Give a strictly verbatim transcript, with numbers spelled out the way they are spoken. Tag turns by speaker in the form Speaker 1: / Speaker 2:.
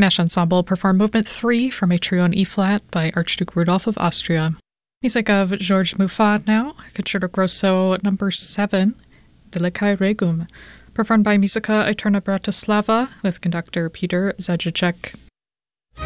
Speaker 1: Nash Ensemble performed Movement three from a trio in E-flat by Archduke Rudolph of Austria. Music of Georges Muffat now, Concerto Grosso number seven, Delicae Regum, performed by Musica Eterna Bratislava with conductor Peter Zajacek.